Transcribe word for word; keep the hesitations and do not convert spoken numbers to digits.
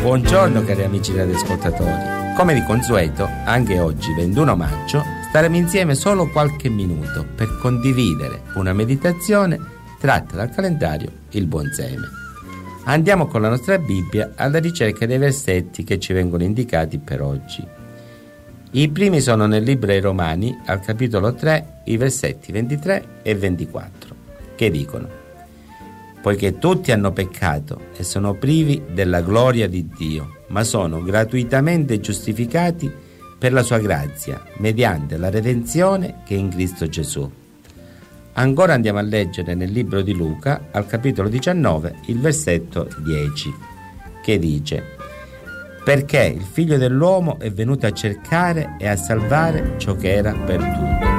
Buongiorno cari amici radioascoltatori. Come di consueto, anche oggi, ventuno maggio, staremo insieme solo qualche minuto per condividere una meditazione tratta dal calendario Il Buon Seme. Andiamo con la nostra Bibbia alla ricerca dei versetti che ci vengono indicati per oggi. I primi sono nel libro ai Romani, al capitolo tre, i versetti ventitré e ventiquattro, che dicono: poiché tutti hanno peccato e sono privi della gloria di Dio, ma sono gratuitamente giustificati per la sua grazia, mediante la redenzione che è in Cristo Gesù. Ancora andiamo a leggere nel libro di Luca, al capitolo diciannove, il versetto dieci, che dice: perché il Figlio dell'uomo è venuto a cercare e a salvare ciò che era perduto.